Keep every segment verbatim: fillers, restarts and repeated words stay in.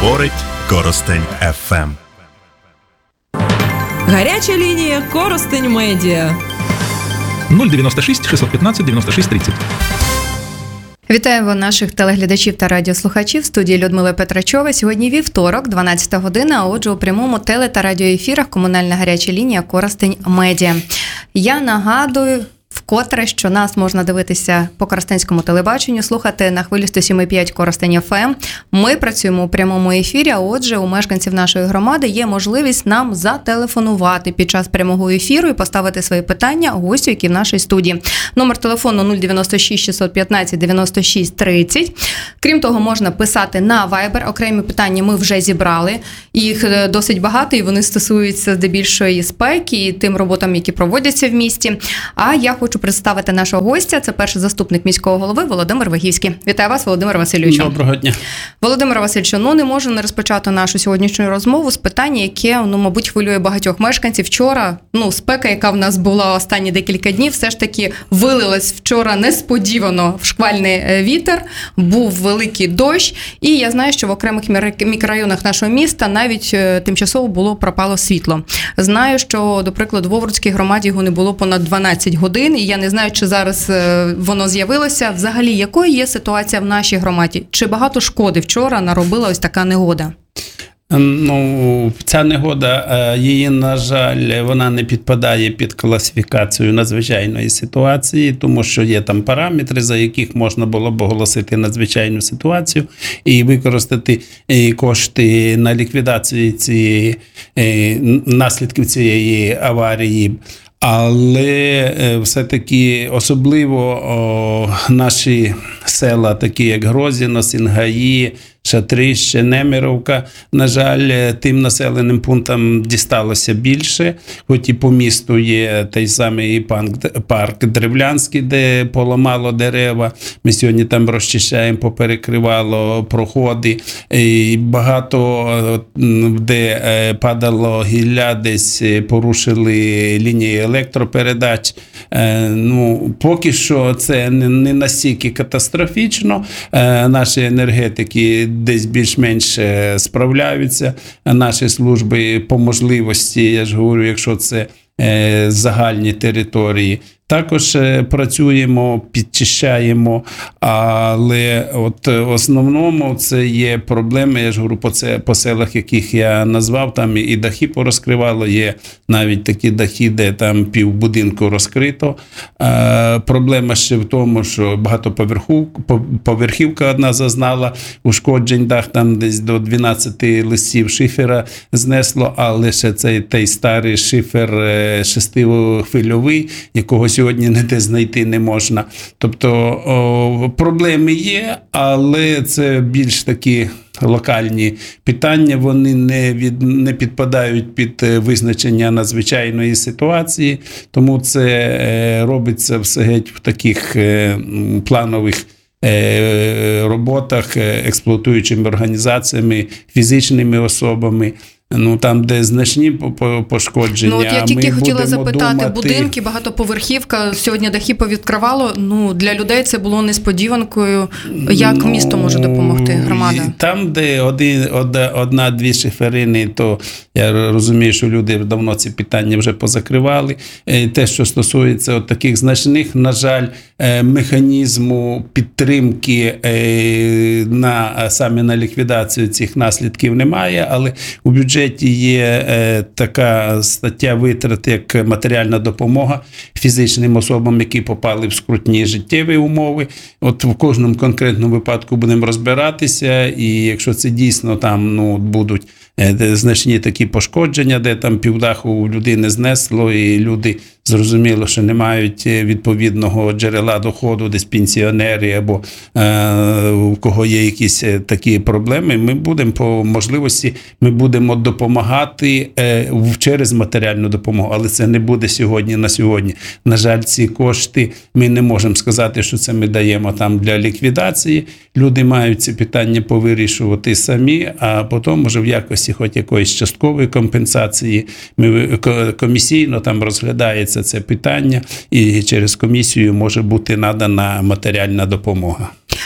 Говорить Коростень еф ем. Гаряча лінія Коростень Медіа. нуль дев'яносто шість шістсот п'ятнадцять дев'яносто шість тридцять. Вітаємо наших телеглядачів та радіослухачів. В студії Людмила Петрачова. Сьогодні вівторок, дванадцята година, а отже у прямому теле- та радіоефірах комунальна гаряча лінія Коростень Медіа. Я нагадую вкотре, що нас можна дивитися по коростенському телебаченню, слухати на хвилі сто сім і п'ять Коростень еф ем. Ми працюємо у прямому ефірі, а отже у мешканців нашої громади є можливість нам зателефонувати під час прямого ефіру і поставити свої питання гостю, які в нашій студії. Номер телефону нуль дев'яносто шість шістсот п'ятнадцять дев'яносто шість тридцять. Крім того, можна писати на Viber. Окремі питання ми вже зібрали. Їх досить багато, і вони стосуються здебільшого і спеки, і тим роботам, які проводяться в місті. А я хочу представити нашого гостя. Це перший заступник міського голови Володимир Вигівський. Вітаю вас, Володимир Васильович. Доброго дня. Володимир Васильович, ну не можу не розпочати нашу сьогоднішню розмову з питання, яке, ну, мабуть, хвилює багатьох мешканців. Вчора, ну, спека, яка в нас була останні декілька днів, все ж таки вилилась вчора несподівано в шквальний вітер, був великий дощ, і я знаю, що в окремих мікрорайонах нашого міста навіть тимчасово було пропало світло. Знаю, що, до прикладу, в Овруцькій громаді його не було понад дванадцять годин, і я не знаю, чи зараз воно з'явилося. Взагалі, якою є ситуація в нашій громаді? Чи багато шкоди вчора наробила ось така негода? Ну, ця негода, її, на жаль, вона не підпадає під класифікацію надзвичайної ситуації, тому що є там параметри, за яких можна було б оголосити надзвичайну ситуацію і використати кошти на ліквідацію цієї наслідків цієї аварії. Але все-таки особливо о, наші села, такі як Грозіно, Сінгаї, Шатрище, Немировка, на жаль, тим населеним пунктам дісталося більше, хоч і по місту є той самий парк Древлянський, де поламало дерева, ми сьогодні там розчищаємо, поперекривало проходи, і багато де падало гілля, десь порушили лінії електропередач. Ну, поки що це не настільки катастрофічно, наші енергетики десь більш-менш справляються, наші служби по можливості, я ж говорю, якщо це загальні території. Також працюємо, підчищаємо, але от в основному це є проблеми, я ж говорю, по, це, по селах, яких я назвав, там і дахи порозкривало, є навіть такі дахи, де там півбудинку розкрито. А, проблема ще в тому, що багатоповерхівка одна зазнала ушкоджень, дах там десь до дванадцяти листів шифера знесло, але ще цей той старий шифер шестихвильовий, якого сьогодні ніде знайти не можна. Тобто о, проблеми є, але це більш такі локальні питання, вони не, від, не підпадають під визначення надзвичайної ситуації, тому це е, робиться все геть в таких е, планових е, роботах, е, експлуатуючими організаціями, фізичними особами. Ну, там, де значні пошкодження. Ну, от я тільки хотіла запитати, думати... будинки, багатоповерхівка, сьогодні дахи повідкривало. Ну, для людей це було несподіванкою. Як ну, місто може допомогти, громада? Там, де один, одна-дві шиферини, то я розумію, що люди давно ці питання вже позакривали. Те, що стосується от таких значних, на жаль, механізму підтримки на, саме на ліквідацію цих наслідків немає, але у бюджеті є така стаття витрат, як матеріальна допомога фізичним особам, які попали в скрутні життєві умови. От в кожному конкретному випадку будемо розбиратися, і якщо це дійсно там ну, будуть значні такі пошкодження, де там півдаху у людини знесло, і люди зрозуміло, що не мають відповідного джерела доходу, десь пенсіонери або е, у кого є якісь такі проблеми, ми будемо по можливості, ми будемо допомагати е, через матеріальну допомогу, але це не буде сьогодні на сьогодні. На жаль, ці кошти, ми не можемо сказати, що це ми даємо там для ліквідації. Люди мають ці питання повирішувати самі, а потім, може, в якості хоч якоїсь часткової компенсації, ми комісійно там розглядається це питання, і через комісію може бути надана матеріальна допомога.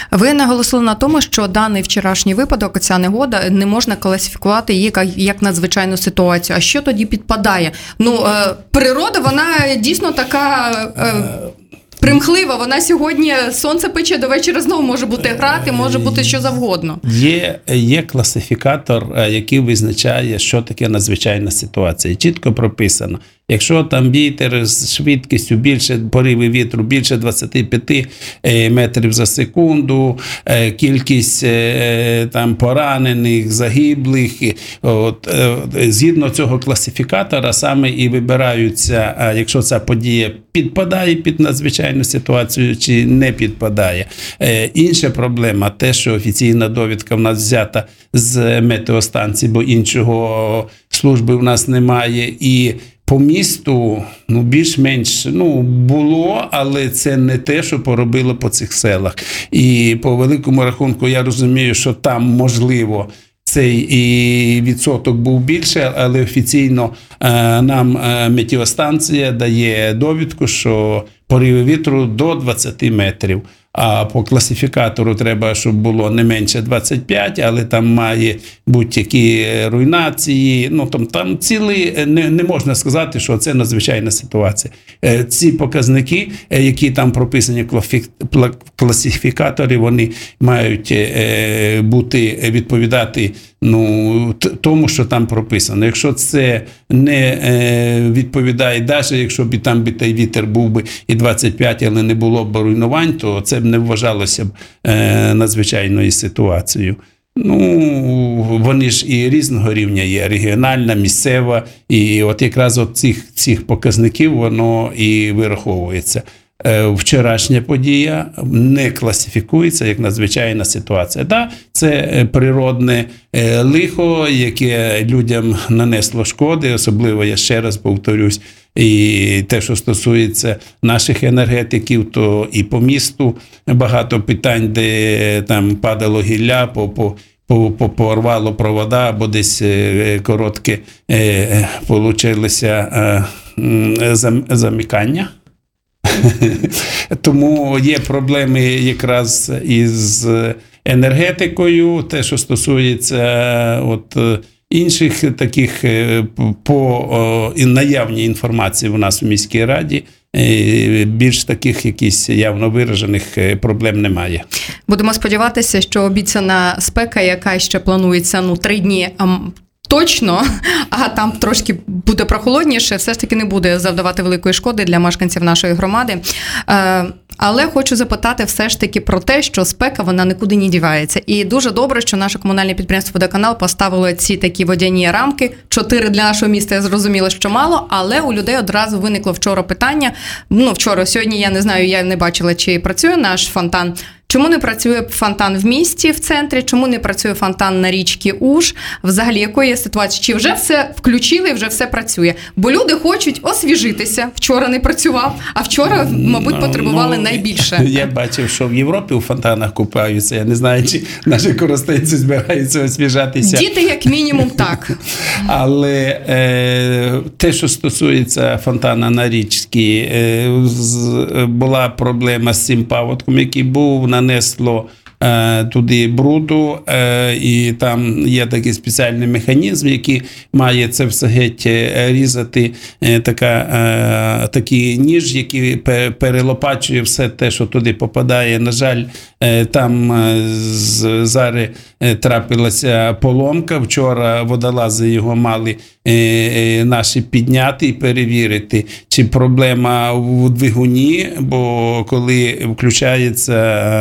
Ви наголосили на тому, що даний вчорашній випадок, ця негода, не можна класифікувати її як, як надзвичайну ситуацію. А що тоді підпадає? Ну, е, природа, вона дійсно така... Е, примхлива, вона сьогодні сонце пече, до вечора знову може бути грати, може бути що завгодно. Є, є класифікатор, який визначає, що таке надзвичайна ситуація. Чітко прописано. Якщо там вітер з швидкістю більше, пориви вітру більше двадцять п'ять метрів за секунду, кількість там поранених, загиблих, от, згідно цього класифікатора саме і вибираються, якщо ця подія підпадає під надзвичайну ситуацію чи не підпадає. Інша проблема те, що офіційна довідка в нас взята з метеостанції, бо іншого служби в нас немає, і по місту, ну, більш-менш, ну, було, але це не те, що поробило по цих селах. І по великому рахунку я розумію, що там, можливо, цей і відсоток був більше, але офіційно е, нам е, метеостанція дає довідку, що пориви вітру до двадцять метрів. А по класифікатору треба, щоб було не менше двадцять п'ять, але там має будь-які руйнації. Ну, там, там цілий, не, не можна сказати, що це надзвичайна ситуація. Ці показники, які там прописані в класифікаторі, вони мають бути, відповідати, ну, тому, що там прописано. Якщо це не відповідає, навіть якщо б там би той вітер був би і двадцять п'ять, але не було б руйнувань, то це б не вважалося б е, надзвичайною ситуацією. Ну, вони ж і різного рівня є, регіональна, місцева, і от якраз от цих, цих показників воно і вираховується. Е, вчорашня подія не класифікується як надзвичайна ситуація. Так, це природне е, лихо, яке людям нанесло шкоди, особливо, я ще раз повторюсь, і те, що стосується наших енергетиків, то і по місту багато питань, де там падало гілля, по, по, по, по, порвало провода, або десь коротке е, получилося е, зам, замикання. Тому є проблеми якраз із енергетикою, те, що стосується от інших таких по наявній інформації в нас у міській раді, більш таких якісь явно виражених проблем немає. Будемо сподіватися, що обіцяна спека, яка ще планується, ну, три дні точно, а там трошки буде прохолодніше, все ж таки не буде завдавати великої шкоди для мешканців нашої громади. Але хочу запитати все ж таки про те, що спека, вона нікуди не дівається. І дуже добре, що наше комунальне підприємство «Водоканал» поставило ці такі водяні рамки. Чотири для нашого міста, я зрозуміла, що мало, але у людей одразу виникло вчора питання. Ну, вчора, сьогодні, я не знаю, я не бачила, чи працює наш фонтан. Чому не працює фонтан в місті, в центрі? Чому не працює фонтан на річці Уж? Взагалі, якої є ситуація? Чи вже все включили і вже все працює? Бо люди хочуть освіжитися. Вчора не працював, а вчора, мабуть, потребували ну, найбільше. Я бачив, що в Європі у фонтанах купаються. Я не знаю, чи наші коростенці збираються освіжатися. Діти, як мінімум, так. Але е, те, що стосується фонтана на річці, е, з, була проблема з цим паводком, який був, нанесло е, туди бруду, е, і там є такий спеціальний механізм, який має це все геть різати, е, така, е, такий ніж, який перелопачує все те, що туди попадає. На жаль, е, там е, з, зараз е, трапилася поломка. Вчора водолази його мали е, наші підняти і перевірити, чи проблема у двигуні, бо коли включається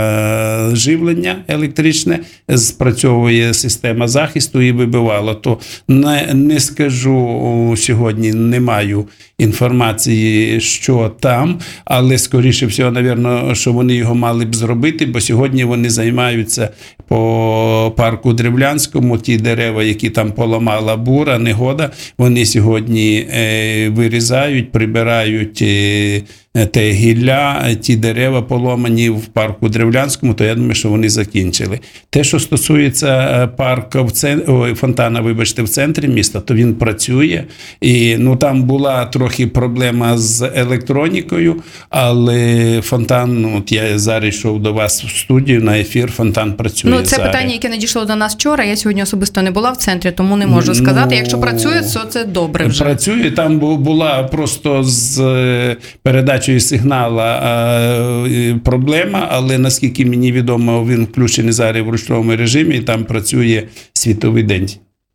е, живлення електричне, спрацьовує система захисту і вибивало. То не, не скажу сьогодні, не маю інформації, що там, але скоріше всього, напевно, що вони його мали б зробити, бо сьогодні вони займаються по парку Древлянському, ті дерева, які там поламала бура, негода, вони сьогодні е, вирізають, прибирають е, те гілля, ті дерева поломані в парку Древлянському, то я думаю, що вони закінчили. Те, що стосується парку, в цен... Ой, фонтана, вибачте, в центрі міста, то він працює. І ну, там була трохи проблема з електронікою, але фонтан, ну, от я зараз йшов до вас в студію на ефір, фонтан працює. Ну, це зараз. питання, яке надійшло до нас вчора. Я сьогодні особисто не була в центрі, тому не можу сказати. Ну, Якщо працює, то це добре вже. Працює. Там була просто з передачею сигнала проблема, але наскільки мені відомо, він включений зараз в ручному режимі, і там працює світовий день.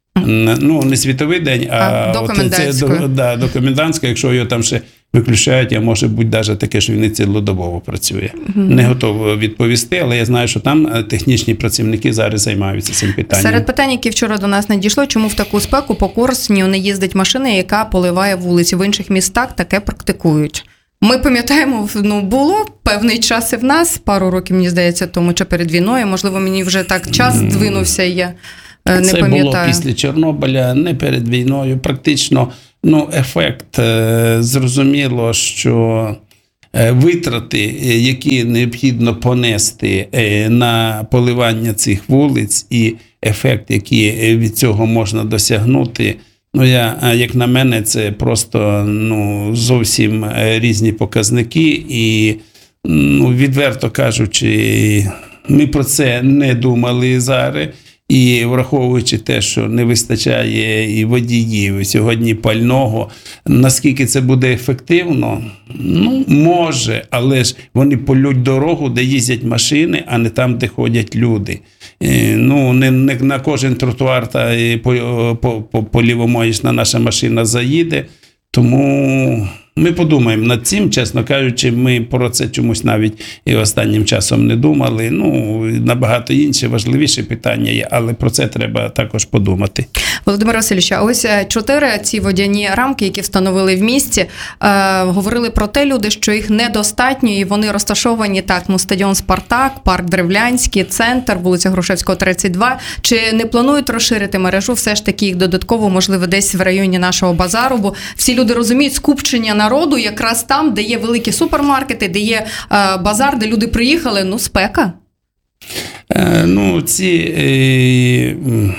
Ну, не світовий день, а, а до комендантської. Це, да, до комендантської, якщо його там ще виключають, а може бути навіть таке, що він цілодобово працює. Mm-hmm. Не готов відповісти, але я знаю, що там технічні працівники зараз займаються цим питанням. Серед питань, які вчора до нас надійшло, чому в таку спеку по Коростеню не їздить машина, яка поливає вулиці? В інших містах таке практикують. Ми пам'ятаємо, ну, було певний час і в нас, пару років, мені здається, тому чи перед війною, можливо, мені вже так час здвинувся, і я не Це пам'ятаю. Це було після Чорнобиля, не перед війною. Практично, ну, ефект, зрозуміло, що витрати, які необхідно понести на поливання цих вулиць, і ефект, який від цього можна досягнути, ну, я, як на мене, це просто, ну, зовсім різні показники. І, ну, відверто кажучи, ми про це не думали зараз. І враховуючи те, що не вистачає і водіїв, і сьогодні пального, наскільки це буде ефективно? Ну, може, але ж вони полють дорогу, де їздять машини, а не там, де ходять люди. І, ну, не, не на кожен тротуар та і по, по, по, по лівомоєчна наша машина заїде, тому ми подумаємо над цим, чесно кажучи, ми про це чомусь навіть і останнім часом не думали. Ну, набагато інші важливіші питання є, але про це треба також подумати. Володимир Васильович, а ось чотири ці водяні рамки, які встановили в місті, е, говорили про те люди, що їх недостатньо, і вони розташовані так, ну, стадіон «Спартак», парк Древлянський, центр, вулиця Грушевського, тридцять два. Чи не планують розширити мережу все ж таки їх додатково, можливо, десь в районі нашого базару, бо всі люди розуміють скупчення народу якраз там, де є великі супермаркети, де є е, базар, де люди приїхали, ну, спека. Е, ну, ці е,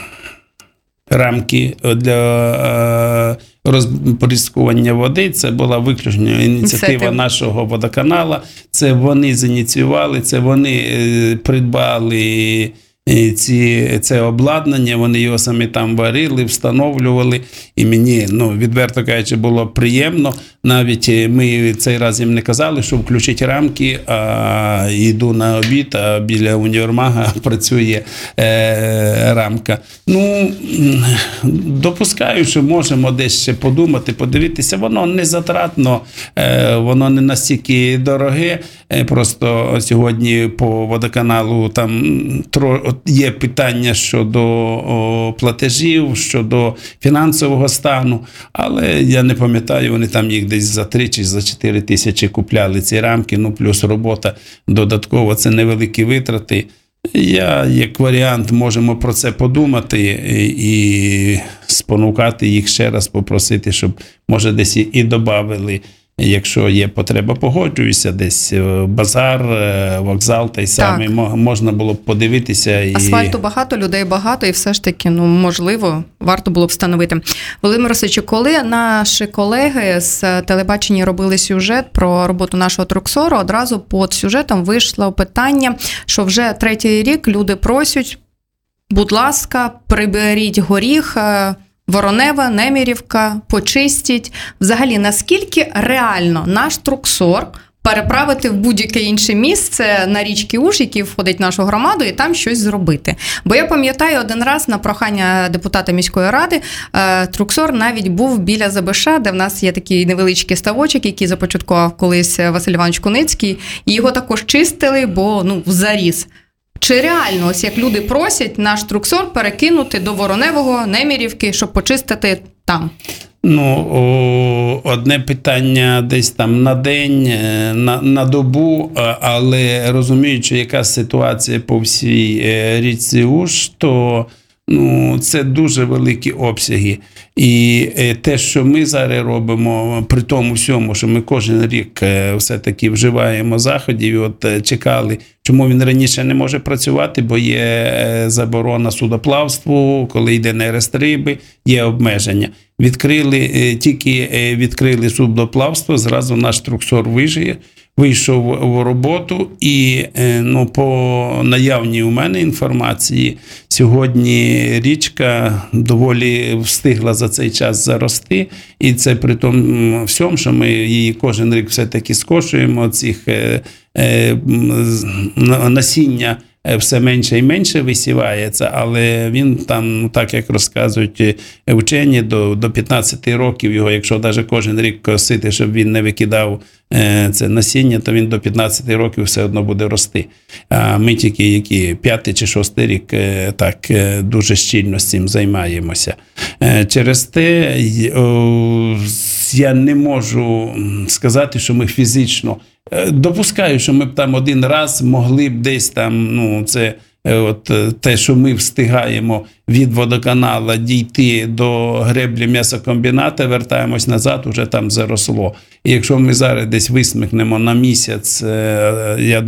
рамки для е, розпорядкування води, це була виключно ініціатива це нашого водоканала, це вони зініціювали, це вони е, придбали ці, це обладнання, вони його самі там варили, встановлювали, і мені, ну, відверто кажучи, було приємно. Навіть ми цей раз їм не казали, що включить рамки, а йду на обід, а біля універмага працює е, рамка. Ну, допускаю, що можемо десь ще подумати, подивитися. Воно не затратно, е, воно не настільки дороге. Е, просто сьогодні по водоканалу там тро, є питання щодо о, платежів, щодо фінансового стану, але я не пам'ятаю, вони там їх десь за три чи за чотири тисячі купляли ці рамки, ну плюс робота додатково, це невеликі витрати. Я, як варіант, можемо про це подумати і спонукати їх ще раз, попросити, щоб, може, десь і, і додавали. Якщо є потреба, погоджуюся, десь базар, вокзал, та й саме, можна було б подивитися. І... Асфальту багато, людей багато, і все ж таки, ну, можливо, варто було б встановити. Володимир Васильович, коли наші колеги з телебачення робили сюжет про роботу нашого Труксору, одразу під сюжетом вийшло питання, що вже третій рік люди просять, будь ласка, приберіть горіх, Воронева, Немирівка, почистіть. Взагалі, наскільки реально наш Труксор переправити в будь-яке інше місце на річки Уж, який входить в нашу громаду, і там щось зробити? Бо я пам'ятаю, один раз на прохання депутата міської ради Труксор навіть був біля ЗБШ, де в нас є такий невеличкий ставочок, який започаткував колись Василь Іванович Куницький, і його також чистили, бо, ну, заріс. Чи реально, ось як люди просять, наш Труксор перекинути до Вороневого, Немирівки, щоб почистити там? Ну, о, одне питання десь там на день, на, на добу, але розуміючи, яка ситуація по всій річці Уж, то ну, це дуже великі обсяги. І те, що ми зараз робимо, при тому всьому, що ми кожен рік все-таки вживаємо заходів, і от чекали, чому він раніше не може працювати, бо є заборона судоплавству, коли йде нерест риби, є обмеження. Відкрили, тільки відкрили судоплавство, зразу наш труксор вижиє, вийшов в роботу і, ну, по наявній у мене інформації, сьогодні річка доволі встигла за цей час зарости, і це при тому всьому, що ми її кожен рік все-таки скошуємо, цих е, е, насіння все менше і менше висівається, але він там, так як розказують вчені, до, до п'ятнадцяти років його, якщо навіть кожен рік косити, щоб він не викидав це насіння, то він до п'ятнадцяти років все одно буде рости. А ми тільки які п'ятий чи шостий рік так дуже щільно з цим займаємося. Через те я не можу сказати, що ми фізично допускаю, що ми б там один раз могли б десь там, ну, це от те, що ми встигаємо від водоканала дійти до греблі м'ясокомбіната, вертаємось назад, уже там заросло. І якщо ми зараз десь висмикнемо на місяць, я